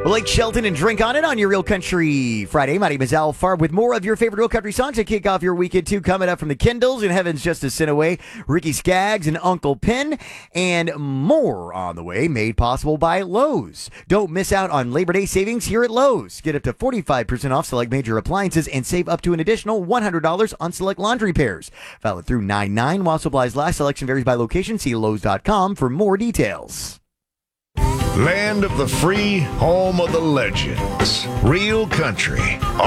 Blake Shelton and Drink on It on your Real Country Friday. My name is Al Farb with more of your favorite Real Country songs to kick off your weekend, too. Coming up from the Kindles and Heaven's Just a Sin Away, Ricky Skaggs and Uncle Pin, and more on the way, made possible by Lowe's. Don't miss out on Labor Day savings here at Lowe's. Get up to 45% off select major appliances and save up to an additional $100 on select laundry pairs. Valid through 9/9 while supplies last. Selection varies by location. See Lowe's.com for more details. Land of the free, home of the legends. Real Country.